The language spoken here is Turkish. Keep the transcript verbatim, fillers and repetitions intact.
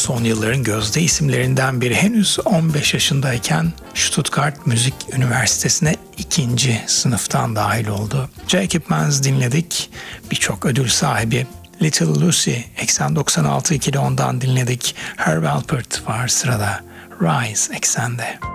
son yılların gözde isimlerinden biri. Henüz on beş yaşındayken Stuttgart Müzik Üniversitesi'ne ikinci sınıftan dahil oldu. Jacob Manz dinledik. Birçok ödül sahibi. Little Lucy Eksen doksan altı ikide ondan dinledik. Herb Alpert var sırada. Rise Eksen'de.